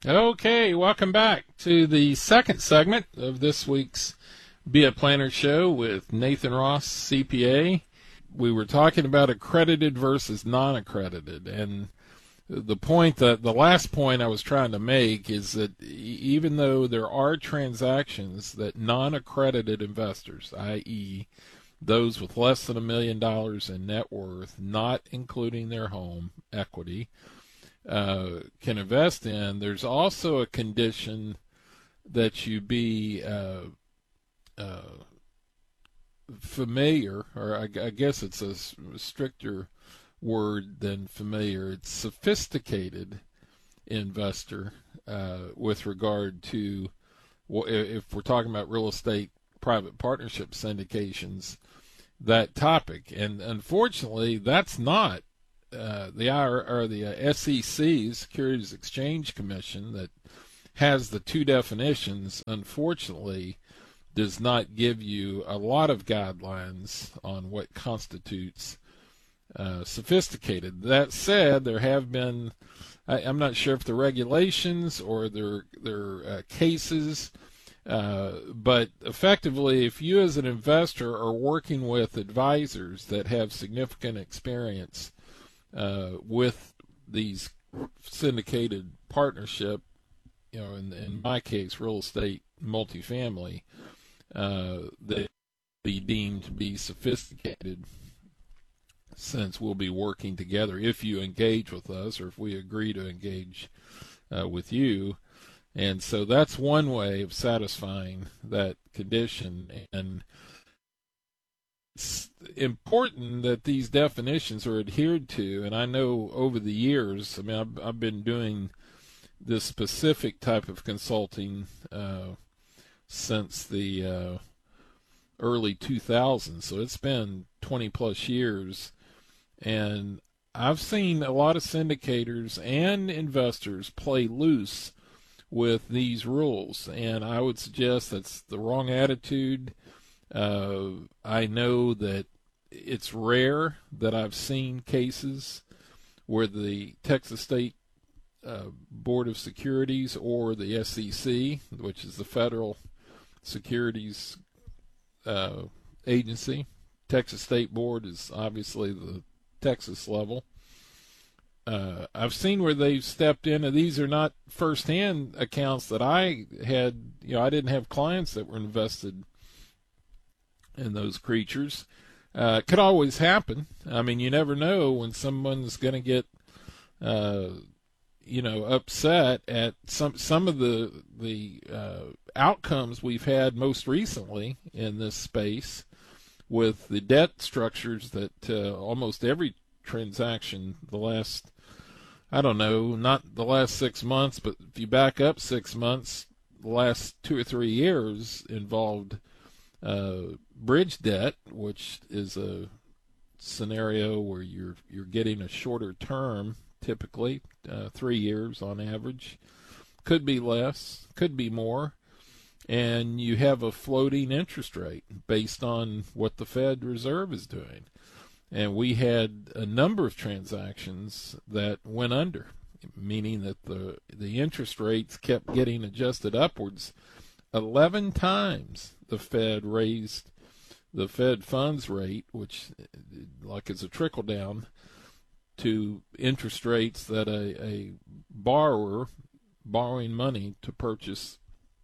Okay, welcome back to the second segment of this week's Be a Planner show with Nathan Ross, CPA. We were talking about accredited versus non-accredited, and the last point I was trying to make is that even though there are transactions that non-accredited investors, i.e., those with less than $1 million in net worth, not including their home equity, can invest in, there's also a condition that you be familiar, or I guess it's a stricter word than familiar. It's sophisticated investor with regard to, if we're talking about real estate private partnership syndications, that topic. And unfortunately, that's not the SEC, Securities Exchange Commission, that has the two definitions, unfortunately, does not give you a lot of guidelines on what constitutes sophisticated. That said, there have been, I'm not sure if the regulations or their cases, but effectively, if you as an investor are working with advisors that have significant experience with these syndicated partnership, in my case, real estate multifamily, they be deemed to be sophisticated, since we'll be working together if you engage with us or if we agree to engage with you. And so that's one way of satisfying that condition. And it's important that these definitions are adhered to. And I know over the years, I've been doing this specific type of consulting since the early 2000s, so it's been 20 plus years, and I've seen a lot of syndicators and investors play loose with these rules, and I would suggest that's the wrong attitude. I know that it's rare that I've seen cases where the Texas State Board of Securities or the SEC, which is the Federal Securities Agency, Texas State Board is obviously the Texas level. I've seen where they've stepped in, and these are not first-hand accounts that I had. I didn't have clients that were invested in those creatures. It could always happen. You never know when someone's going to get, upset at some of the outcomes we've had most recently in this space with the debt structures that almost every transaction the last, I don't know, not the last 6 months, but if you back up 6 months, the last 2 or 3 years involved bridge debt, which is a scenario where you're getting a shorter term, typically 3 years on average, could be less, could be more, and you have a floating interest rate based on what the Fed Reserve is doing. And we had a number of transactions that went under, meaning that the interest rates kept getting adjusted upwards. 11 times the Fed raised the Fed funds rate, which like is a trickle down to interest rates that a borrower borrowing money to purchase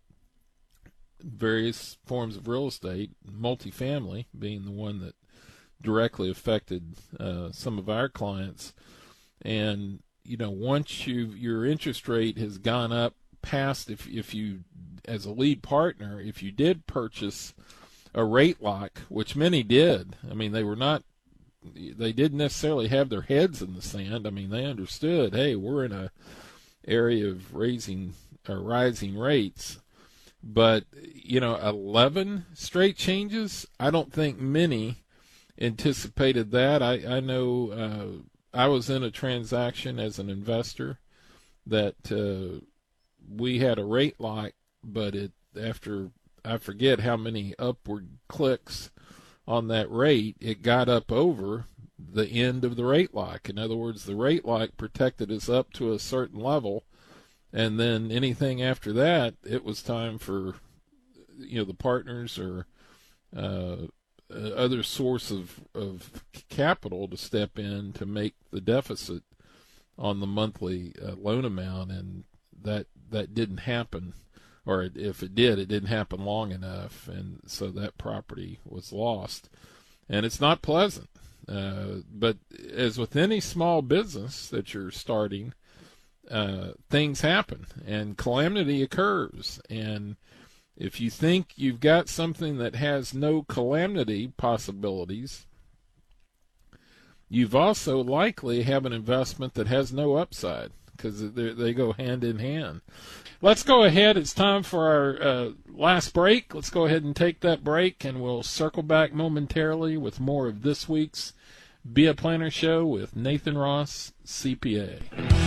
various forms of real estate, multifamily being the one that directly affected some of our clients. And once your interest rate has gone up past, if you as a lead partner, if you did purchase a rate lock, which many did, they didn't necessarily have their heads in the sand. They understood, hey, we're in a area of rising rates. But 11 straight changes, I don't think many anticipated that. I know I was in a transaction as an investor that we had a rate lock, but after I forget how many upward clicks on that rate, it got up over the end of the rate lock. In other words, the rate lock protected us up to a certain level, And then anything after that, it was time for, the partners or other source of capital to step in to make the deficit on the monthly loan amount, and that didn't happen, or if it did, it didn't happen long enough, and so that property was lost. And it's not pleasant, but as with any small business that you're starting, things happen and calamity occurs. And if you think you've got something that has no calamity possibilities, you've also likely have an investment that has no upside, because they go hand in hand. Let's go ahead. It's time for our last break. Let's go ahead and take that break, and we'll circle back momentarily with more of this week's Be a Planner Show with Nathan Ross, CPA.